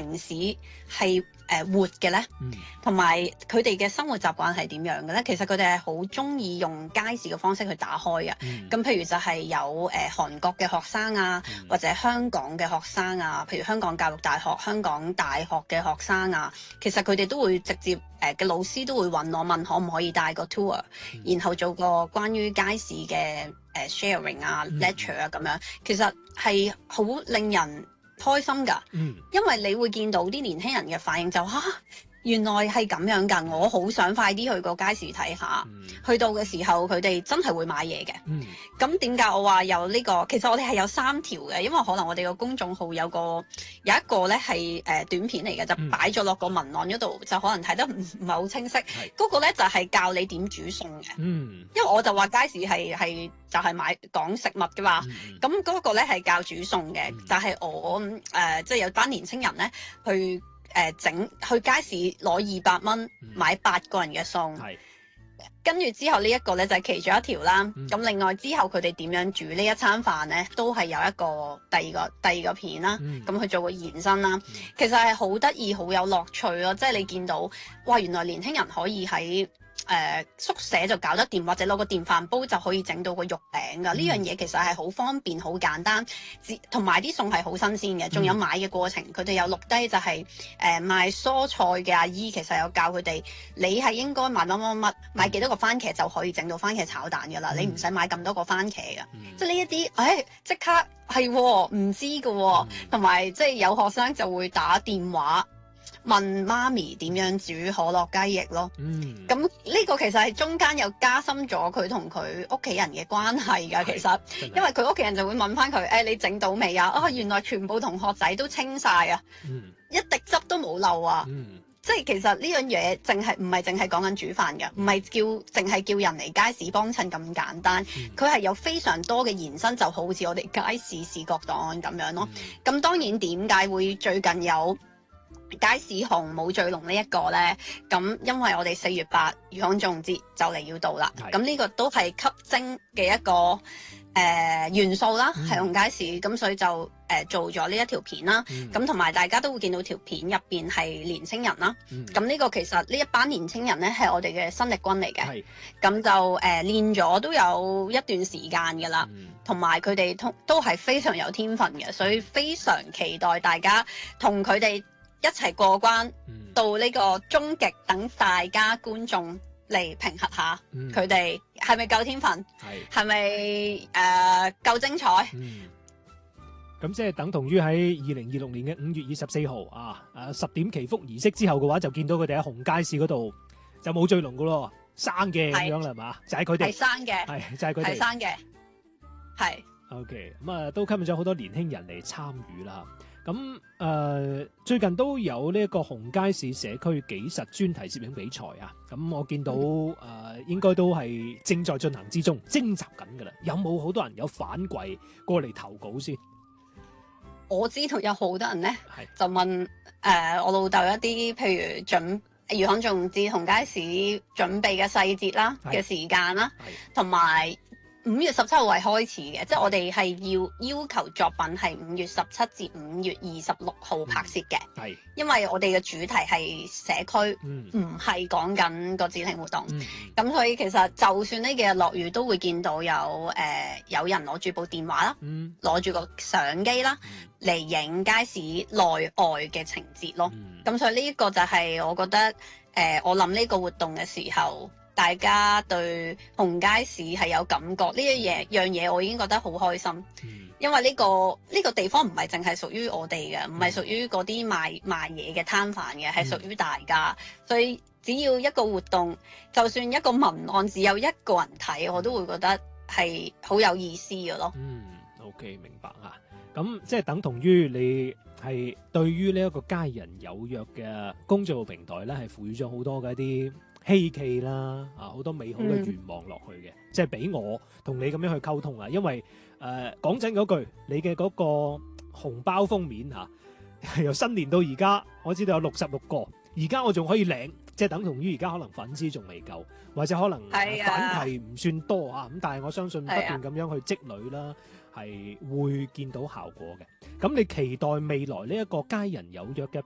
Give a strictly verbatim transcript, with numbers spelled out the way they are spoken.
城市係誒、呃、活嘅咧？同埋佢哋嘅生活習慣係點樣嘅咧？其實佢哋係好中意用街市嘅方式去打開嘅。咁、嗯、譬如就係有誒、呃、韓國嘅學生啊，嗯、或者香港嘅學生啊，譬如香港教育大學、香港大學嘅學生啊，其實佢哋都會直接誒嘅、呃、老師都會揾我問可唔可以帶個 tour，、嗯、然後做個關於街市嘅誒 sharing 啊、嗯、lecture 啊咁樣，其實係好令人開心㗎，嗯、因為你會見到啲年輕人嘅反應就嚇、啊，原來係咁樣㗎，我好想快啲去個街市睇下。嗯、去到嘅時候，佢哋真係會買嘢嘅。咁點解我話有呢、呢個？其實我哋係有三條嘅，因為可能我哋個公眾號有個有一個咧係誒短片嚟嘅，就擺咗落個文案嗰度，就可能睇得唔唔係好清晰。嗰是個咧就係、是、教你點煮餸嘅。嗯、因為我就話街市係係就係買講食物㗎嘛。咁嗰、嗯、個咧係教煮餸嘅，嗯、但係我誒、呃、即係有班年青人咧去。誒整、呃、去街市攞二百蚊買八個人嘅餸，嗯、跟住之後呢一個咧就係、是、其中一條啦。咁、嗯、另外之後佢哋點樣煮呢一餐飯咧，都係有一個第二個第二個片啦。咁去、嗯、做個延伸啦，嗯、其實係好得意、好有樂趣咯。即係你見到哇，原來年輕人可以喺誒、呃、宿舍就搞得掂，或者攞個電飯煲就可以整到個肉餅㗎。呢、嗯、樣嘢其實係好方便、好簡單，同埋啲餸係好新鮮嘅。仲有買嘅過程，佢哋、嗯、有錄低就係、是、誒、呃、賣蔬菜嘅阿姨，其實有教佢哋，你係應該買乜乜乜，買幾多個番茄就可以整到番茄炒蛋㗎啦。嗯、你唔使買咁多個番茄㗎。嗯、即係呢一啲，誒即刻係唔知㗎喎。同埋即係有學生就會打電話問媽咪點樣煮可樂雞翼咯，咁呢、嗯、個其實係中間有加深咗佢同佢屋企人嘅關係㗎。其實，因為佢屋企人就會問翻佢，誒、哎、你整到未啊？哦，原來全部同學仔都清晒啊，嗯、一滴汁都冇漏啊。嗯、即係其實呢樣嘢淨係唔係淨係講緊煮飯㗎，唔係叫淨係叫人嚟街市幫襯咁簡單。佢係、嗯、有非常多嘅延伸，就好似我哋街市視覺檔案咁樣咯。咁、嗯、當然點解會最近有街市紅冇醉龍呢一個呢？咁因為我哋四月八魚缸粽節就嚟要到啦，咁呢是個都係吸睛嘅一個誒、呃、元素啦，係紅、嗯、街市，咁所以就誒、呃、做咗呢一條片啦。咁同埋大家都會見到條片入邊係年青人啦。咁呢、嗯、個其實呢一班年青人呢，係我哋嘅新力軍嚟嘅，咁是就誒、呃、練咗都有一段時間㗎啦，同埋佢哋通都係非常有天分嘅，所以非常期待大家同佢哋一齊過關、嗯、到呢個終極，等大家觀眾嚟評核下佢哋係咪夠天分，係咪誒夠精彩？咁、 嗯、即係等同於喺二零二六年嘅五月二十四號啊，誒十點祈福儀式之後嘅話，就見到佢哋喺紅街市嗰度就冇醉龍噶咯，生嘅咁樣啦，係嘛？就係佢哋係生嘅，係就係佢哋係生嘅，係。OK， 咁啊都吸引咗好多年輕人嚟參與啦。咁誒、呃、最近都有呢一個紅街市社區紀實專題攝影比賽啊！咁我見到誒、呃、應該都係正在進行之中，徵集緊㗎啦。有冇好多人有反饋過嚟投稿先？ 我知道有好多人咧，是就問誒、呃、我老豆一啲譬如準魚行仲至紅街市準備嘅細節啦嘅是時間啦，同埋五月十七號係開始嘅，即係我哋係要要求作品係五月十七至五月二十六號拍攝嘅。係、嗯，因為我哋嘅主題係社區，唔係講緊個節慶活動。咁、嗯、所以其實就算呢幾日落雨，都會見到有誒、呃、有人攞住部電話啦，攞住、嗯、個相機啦嚟影街市內外嘅情節咯。咁、嗯、所以呢一個就係我覺得誒、呃，我諗呢個活動嘅時候，大家對紅街市係有感覺，呢一嘢樣嘢我已經覺得好開心，嗯、因為呢、呢個呢、呢個地方唔係淨係屬於我哋嘅，唔係屬於嗰啲賣賣嘢嘅攤販嘅，係屬於大家。嗯、所以只要一個活動，就算一個文案只有一個人睇，我都會覺得係好有意思嘅咯。嗯 ，OK， 明白啊。咁即係等同於你係對於呢一個家人有約嘅公眾號平台咧，係賦予咗好多嘅一啲希冀啦，啊好多美好嘅願望落去嘅，嗯、即係俾我同你咁樣去溝通啊。因為誒講、呃、真嗰句，你嘅嗰個紅包封面嚇、啊，由新年到而家，我知道有六十六個，而家我仲可以領，即係等同於而家可能粉絲仲未夠，或者可能、啊、反饋唔算多啊。咁但係我相信不斷咁樣去積累啦，係、啊、會見到效果嘅。咁你期待未來呢一個家人有約嘅